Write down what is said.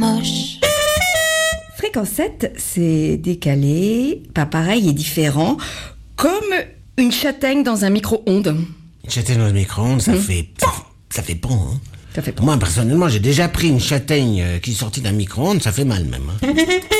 Moche. Fréquence 7, c'est décalé, pas pareil et différent, comme une châtaigne dans un micro-ondes. Une châtaigne dans le micro-ondes, ça fait bon, hein. Ça fait bon. Moi, personnellement, j'ai déjà pris une châtaigne qui est sortie d'un micro-ondes, ça fait mal même, hein.